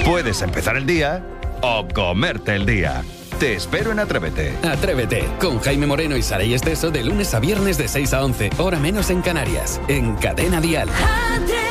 Puedes empezar el día o comerte el día. Te espero en Atrévete. Atrévete, con Jaime Moreno y Saray Esteso de lunes a viernes de 6 a 11, hora menos en Canarias, en Cadena Dial. Atrévete.